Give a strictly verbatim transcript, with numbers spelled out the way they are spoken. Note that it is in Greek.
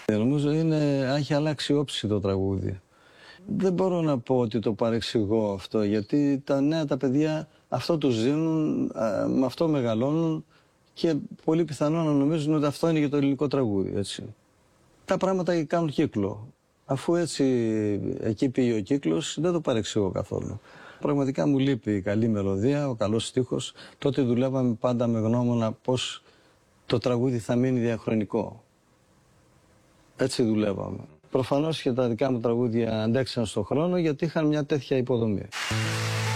Νομίζω είναι, έχει αλλάξει όψη το τραγούδι. Δεν μπορώ να πω ότι το παρεξηγώ αυτό, γιατί τα νέα τα παιδιά αυτό τους δίνουν, με αυτό μεγαλώνουν και πολύ πιθανό να νομίζουν ότι αυτό είναι και το ελληνικό τραγούδι, έτσι. Τα πράγματα κάνουν κύκλο. Αφού έτσι εκεί πήγε ο κύκλος, δεν το παρεξηγώ καθόλου. Πραγματικά μου λείπει η καλή μελωδία, ο καλός στίχος. Τότε δουλεύαμε πάντα με γνώμονα πώς το τραγούδι θα μείνει διαχρονικό. Έτσι δουλεύαμε. Προφανώς και τα δικά μου τραγούδια αντέξαν στον χρόνο γιατί είχαν μια τέτοια υποδομή.